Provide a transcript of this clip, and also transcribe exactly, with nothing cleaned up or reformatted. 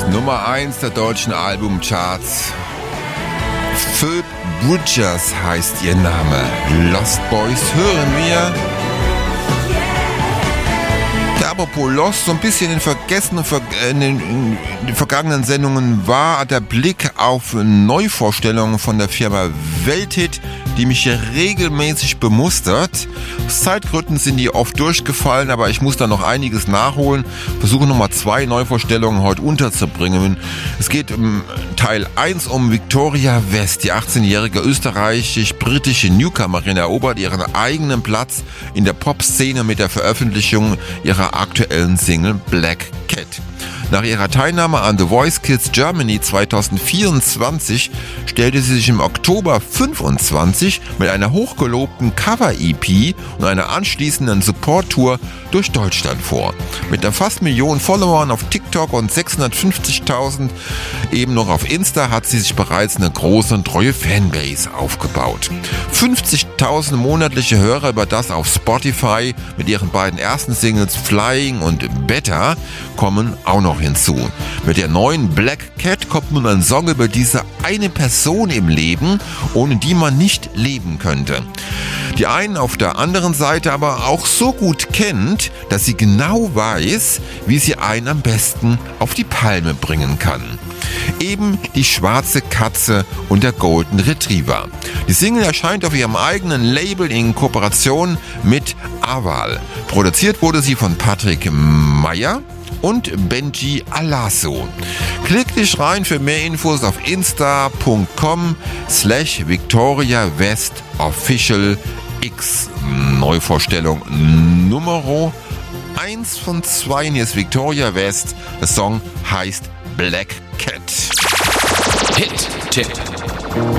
Nummer eins der deutschen Albumcharts. Phoebe Bridgers heißt ihr Name. Lost Boys hören wir. Ja, apropos Lost, so ein bisschen in, vergessenen, in, den, in den vergangenen Sendungen war der Blick auf Neuvorstellungen von der Firma Welthit, die mich hier regelmäßig bemustert. Aus Zeitgründen sind die oft durchgefallen, aber ich muss da noch einiges nachholen. Versuche nochmal zwei Neuvorstellungen heute unterzubringen. Es geht im Teil eins um Victoria West. Die achtzehnjährige österreichisch-britische Newcomerin erobert ihren eigenen Platz in der Popszene mit der Veröffentlichung ihrer aktuellen Single Black Cat. Nach ihrer Teilnahme an The Voice Kids Germany zweitausendvierundzwanzig stellte sie sich im Oktober fünfundzwanzig mit einer hochgelobten Cover-E P und einer anschließenden Support-Tour durch Deutschland vor. Mit einer fast Million Followern auf TikTok und sechshundertfünfzigtausend eben noch auf Insta hat sie sich bereits eine große und treue Fanbase aufgebaut. fünfzigtausend monatliche Hörer über das auf Spotify mit ihren beiden ersten Singles Flying und Better kommen auch noch hinzu. Mit der neuen Black Cat kommt nun ein Song über diese eine Person im Leben, ohne die man nicht leben könnte. Die einen auf der anderen Seite aber auch so gut kennt, dass sie genau weiß, wie sie einen am besten auf die Palme bringen kann. Eben die schwarze Katze und der Golden Retriever. Die Single erscheint auf ihrem eigenen Label in Kooperation mit Aval. Produziert wurde sie von Patrick Meyer und Benji Alasso. Klick dich rein für mehr Infos auf insta.com slash Victoria West Official X. Neuvorstellung Nummer eins von zwei. Hier ist Victoria West. Der Song heißt Black Cat. Hit-Tipp.